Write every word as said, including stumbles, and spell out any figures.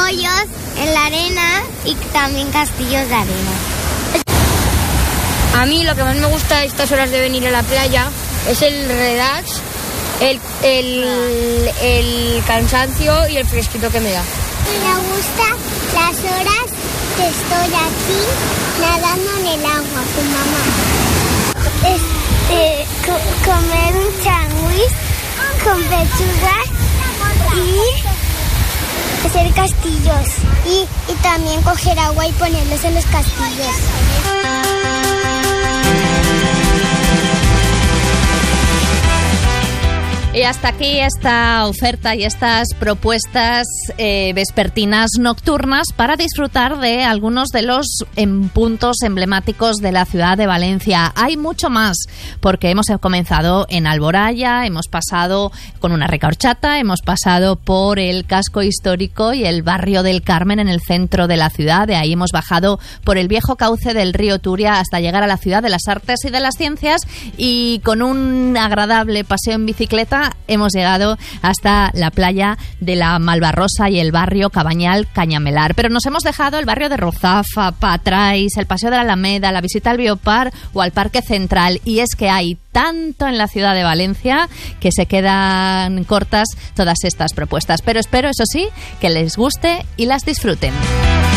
hoyos en la arena y también castillos de arena. A mí lo que más me gusta a estas horas de venir a la playa es el relax, el, el, el cansancio y el fresquito que me da. Me gustan las horas que estoy aquí nadando en el agua con mamá. Este, co- comer un sándwich con pechuga y hacer castillos. Y, y también coger agua y ponerlos en los castillos. Y hasta aquí esta oferta y estas propuestas eh, vespertinas nocturnas para disfrutar de algunos de los en puntos emblemáticos de la ciudad de Valencia. Hay mucho más, porque hemos comenzado en Alboraya, hemos pasado con una rica horchata, hemos pasado por el casco histórico y el barrio del Carmen en el centro de la ciudad. De ahí hemos bajado por el viejo cauce del río Turia hasta llegar a la ciudad de las artes y de las ciencias, y con un agradable paseo en bicicleta hemos llegado hasta la playa de la Malvarrosa y el barrio Cabañal Cañamelar. Pero nos hemos dejado el barrio de Ruzafa, Patrais, el paseo de la Alameda, la visita al Biopar o al Parque Central. Y es que hay tanto en la ciudad de Valencia que se quedan cortas todas estas propuestas. Pero espero, eso sí, que les guste y las disfruten.